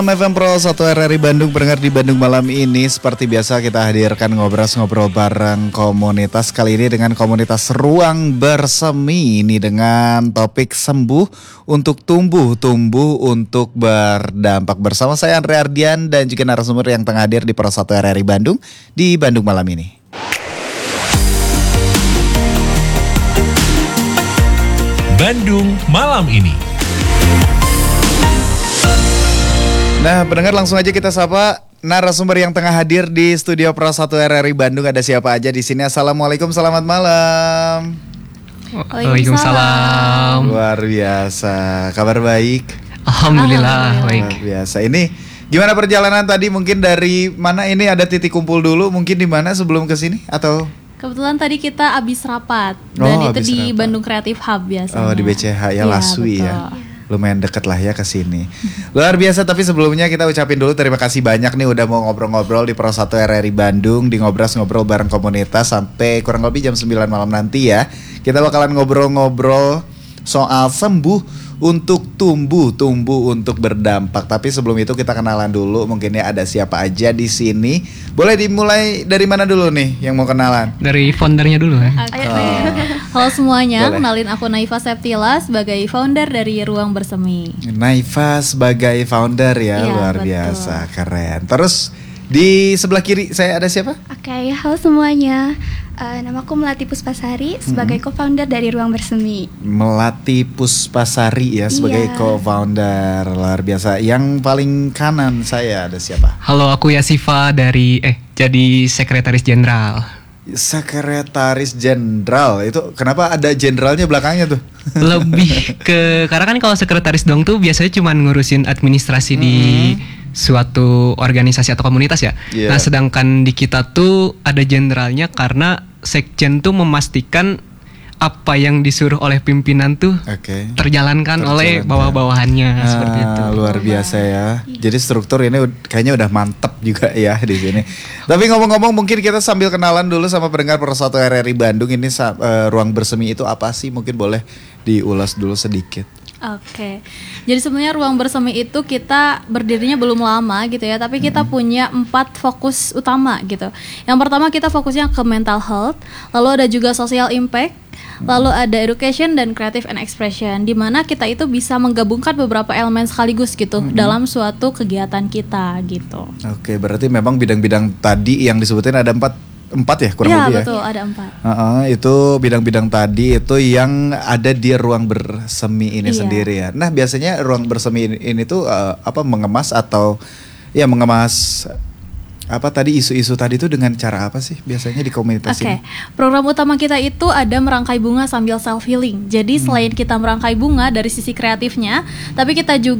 FM Pro 1 RRI Bandung, pendengar di Bandung malam ini seperti biasa kita hadirkan ngobrol bareng komunitas. Kali ini dengan komunitas Ruang Bersemi, ini dengan topik sembuh untuk tumbuh untuk berdampak. Bersama saya Andre Ardian dan juga narasumber yang tengah hadir di Pro 1 RRI Bandung di Bandung malam ini. Bandung malam ini. Nah, pendengar langsung aja kita sapa narasumber yang tengah hadir di studio Pro 1 RRI Bandung. Ada siapa aja di sini? Assalamualaikum, selamat malam. Waalaikumsalam. Luar biasa. Kabar baik? Alhamdulillah baik. Luar biasa. Ini gimana perjalanan tadi? Mungkin dari mana ini ada titik kumpul dulu? Mungkin di mana sebelum ke sini atau? Kebetulan tadi kita habis rapat dan itu di rapat. Bandung Creative Hub biasanya. Oh, di BCH ya, Laswi betul. Ya. Lumayan deket lah ya ke sini. Luar biasa, tapi sebelumnya kita ucapin dulu terima kasih banyak nih udah mau ngobrol-ngobrol di Pro 1 RRI Bandung, di ngobrol bareng komunitas sampai kurang lebih jam 9 malam nanti ya. Kita bakalan ngobrol-ngobrol soal sembuh untuk tumbuh untuk berdampak. Tapi sebelum itu kita kenalan dulu, mungkin ya ada siapa aja di sini. Boleh dimulai dari mana dulu nih yang mau kenalan? Dari foundernya dulu ya. Halo semuanya, boleh. Kenalin aku Naifa Septila sebagai founder dari Ruang Bersemi. Naifa sebagai founder ya, luar betul. Biasa, keren. Terus di sebelah kiri saya ada siapa? Oke, halo semuanya. Namaku Melati Puspasari sebagai co-founder dari Ruang Bersemi. Melati Puspasari ya sebagai co-founder, luar biasa. Yang paling kanan saya ada siapa? Halo, aku Yasifa dari jadi sekretaris jenderal. Sekretaris jenderal itu kenapa ada jenderalnya belakangnya tuh? Lebih ke karena kan kalau sekretaris dong tuh biasanya cuma ngurusin administrasi di suatu organisasi atau komunitas ya. Nah, sedangkan di kita tuh ada jenderalnya karena sekjen tuh memastikan apa yang disuruh oleh pimpinan tuh terjalankan oleh bawah-bawahannya seperti itu. Luar biasa ya. Jadi struktur ini kayaknya udah mantep juga ya di sini. Tapi ngomong-ngomong mungkin kita sambil kenalan dulu sama pendengar Pro 1 RRI Bandung ini Ruang Bersemi itu apa sih? Mungkin boleh diulas dulu sedikit. Oke, jadi sebenarnya Ruang Bersemi itu kita berdirinya belum lama gitu ya, tapi kita punya 4 fokus utama gitu. Yang pertama kita fokusnya ke mental health, lalu ada juga social impact, lalu ada education dan creative and expression, di mana kita itu bisa menggabungkan beberapa elemen sekaligus gitu dalam suatu kegiatan kita gitu. Oke, berarti memang bidang-bidang tadi yang disebutin ada 4 ya kurang lebih ya? Iya betul, ada 4. Itu bidang-bidang tadi itu yang ada di Ruang Bersemi ini sendiri ya. Nah, biasanya Ruang Bersemi ini tuh mengemas atau ya mengemas apa tadi isu-isu tadi itu dengan cara apa sih biasanya di komunitas ini? Program utama kita itu ada merangkai bunga sambil self healing. Jadi selain kita merangkai bunga dari sisi kreatifnya, tapi kita juga